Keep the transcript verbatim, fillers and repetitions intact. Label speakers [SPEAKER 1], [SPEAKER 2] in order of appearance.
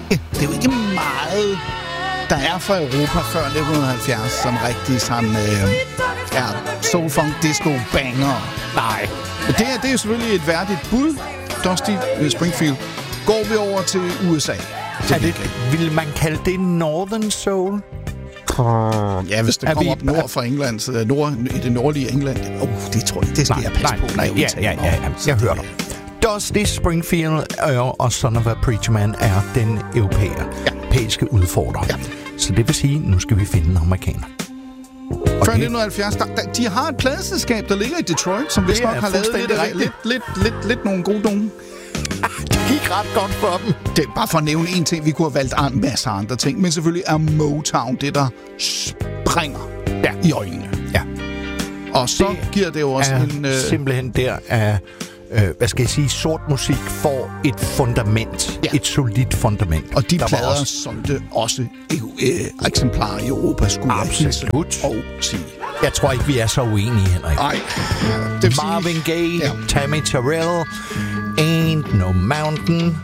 [SPEAKER 1] Det er jo ikke meget, der er fra Europa før nitten halvfjerds, som rigtig sådan øh, er soul, funk, disco, banger. Nej. Men det her, det er jo selvfølgelig et værdigt bud. Dusty Springfield. Går vi over til U S A.
[SPEAKER 2] Er det, vil man kalde det Northern Soul?
[SPEAKER 1] Ja, hvis det er kommer vi, op nord fra England, så nord, i det nordlige England. Oh, det tror jeg, det skal nej, jeg passe nej, på, når jeg udtaler
[SPEAKER 2] ja, ja, ja, ja, jeg hører dig. Dusty Springfield øh, og Son of a Preacher Man er den europæer, ja. europæiske udfordrer. Ja. Så det vil sige, nu skal vi finde en amerikaner.
[SPEAKER 1] Før nitten halvfjerds, der, der, de har et pladeselskab, der ligger i Detroit, som vist nok har lavet lidt, lidt, lidt, lidt, lidt nogle gode nogen.
[SPEAKER 2] Det gik ret godt for dem.
[SPEAKER 1] Det er bare for at nævne en ting. Vi kunne have valgt en masse andre ting. Men selvfølgelig er Motown det, der springer ja. i øjnene.
[SPEAKER 2] Ja.
[SPEAKER 1] Og så det giver det jo også en...
[SPEAKER 2] Øh... simpelthen der er... Øh, hvad skal jeg sige? Sort musik får et fundament. Ja. Et solidt fundament.
[SPEAKER 1] Og de der plader, også... som det også øh, eksemplarer i Europa skulle
[SPEAKER 2] absolut
[SPEAKER 1] og sige.
[SPEAKER 2] Jeg tror ikke, vi er så uenige, Henrik.
[SPEAKER 1] Nej.
[SPEAKER 2] Marvin Gaye, ja. Tammy Terrell, Ain't No Mountain